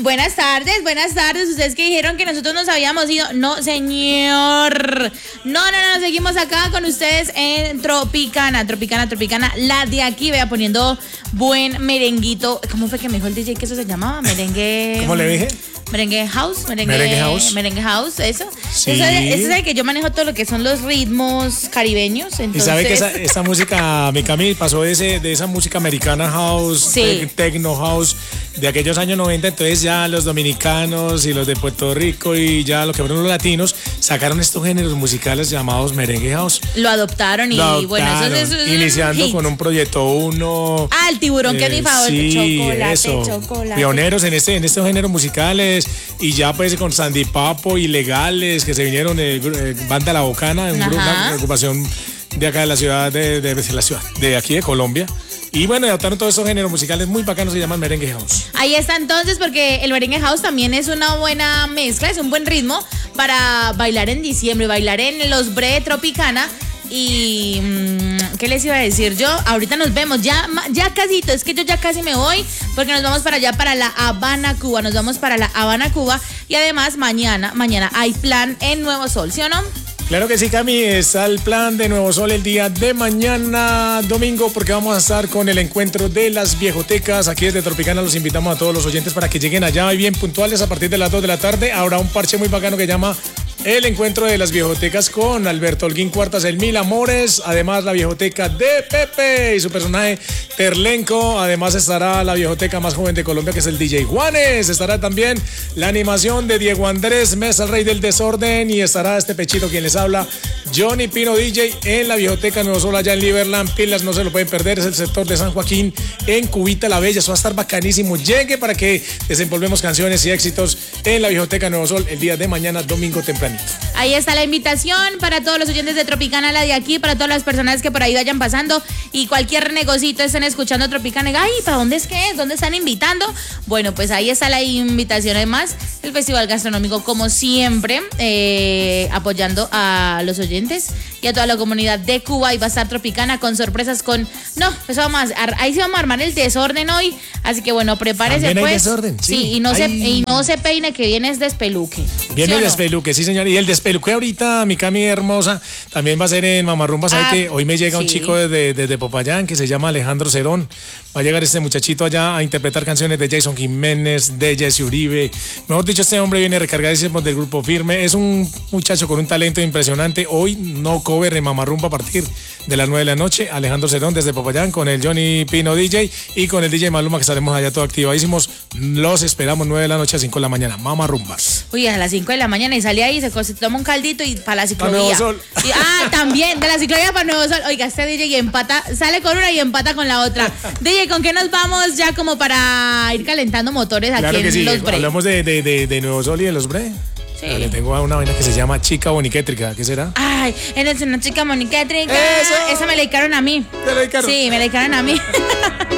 Buenas tardes. Ustedes que dijeron que nosotros nos habíamos ido. No, señor. No, seguimos acá con ustedes en Tropicana, la de aquí. Vea, poniendo buen merenguito. ¿Cómo fue que me dijo el DJ que eso se llamaba? Merengue. ¿Cómo le dije? Merengue house, merengue house, eso. Sí. Ese es el que yo manejo todo lo que son los ritmos caribeños. Entonces... Y sabe que esa música, mi Cami, pasó de esa música americana house, sí, techno house, de aquellos años 90, entonces ya los dominicanos y los de Puerto Rico y ya lo que fueron los latinos sacaron estos géneros musicales llamados merengue house. Lo adoptaron y bueno, eso es iniciando con un proyecto uno. El tiburón que es mi favorito. Sí, chocolate. Pioneros en estos géneros musicales y ya pues con Sandy Papo y Legales que se vinieron Banda La Bocana, una agrupación de acá de la ciudad de aquí de Colombia. Y bueno, adoptaron todos esos géneros musicales muy bacanos, se llaman merengue house. Ahí está entonces, porque el merengue house también es una buena mezcla, es un buen ritmo para bailar en diciembre, bailar en los Bre Tropicana. Y ¿qué les iba a decir yo? Ahorita nos vemos, ya casito, es que yo ya casi me voy, porque nos vamos para allá, para La Habana, Cuba, y además mañana hay plan en Nuevo Sol, ¿sí o no? Claro que sí, Cami, está el plan de Nuevo Sol el día de mañana, domingo, porque vamos a estar con el encuentro de las viejotecas. Aquí desde Tropicana los invitamos a todos los oyentes para que lleguen allá y bien puntuales a partir de las 2 de la tarde. Habrá un parche muy bacano que llama el encuentro de las viejotecas con Alberto Holguín Cuartas, el Mil Amores, además la viejoteca de Pepe y su personaje Terlenco, además estará la viejoteca más joven de Colombia que es el DJ Juanes, estará también la animación de Diego Andrés Mesa, el rey del desorden, y estará este pechito quien les habla, Johnny Pino DJ en la viejoteca Nuevo Sol allá en Liberland. Pilas, no se lo pueden perder, es el sector de San Joaquín en Cubita la Bella, eso va a estar bacanísimo. Llegue para que desenvolvemos canciones y éxitos en la viejoteca Nuevo Sol el día de mañana, domingo tempranito. Ahí está la invitación para todos los oyentes de Tropicana, la de aquí, para todas las personas que por ahí vayan pasando y cualquier negocito estén escuchando Tropicana. Ay, ¿para dónde es que es? ¿Dónde están invitando? Bueno, pues ahí está la invitación. Además, el Festival Gastronómico, como siempre, apoyando a los oyentes y a toda la comunidad de Cuba. Y va a estar Tropicana con sorpresas, ahí sí vamos a armar el desorden hoy. Así que bueno, prepárese. También pues. hay desorden, sí. Y no se peine, que viene es despeluque. Viene el despeluque, sí señor. Y el despeluque ahorita, mi Cami hermosa, también va a ser en Mamarrumba. ¿Sabe que hoy me llega un chico desde Popayán que se llama Alejandro Cerón? Va a llegar este muchachito allá a interpretar canciones de Jason Jiménez, de Jesse Uribe. Mejor dicho, este hombre viene recargadísimo del Grupo Firme. Es un muchacho con un talento impresionante. Hoy no cover en Mamarrumba a partir de las 9 de la noche. Alejandro Cerón desde Popayán con el Johnny Pino DJ y con el DJ Maluma, que estaremos allá todos activadísimos. Los esperamos 9 de la noche a 5 de la mañana. Mamarrumbas. Uy, a las 5 de la mañana y sale ahí, se toma un caldito y para la ciclovía. Para Nuevo Sol. También, de la ciclovía para Nuevo Sol. Oiga, este DJ empata, sale con una y empata con la otra. DJ, ¿con qué nos vamos ya como para ir calentando motores aquí claro que en sí. Los Bre? Hablamos de Nuevo Sol y de Los Bre. Sí. Le tengo una vaina que se llama Chica Boniquétrica. ¿Qué será? Ay, eres una chica boniquétrica. Eso. Esa me la dedicaron a mí. ¿Te la dedicaron? Sí, me la dedicaron a mí.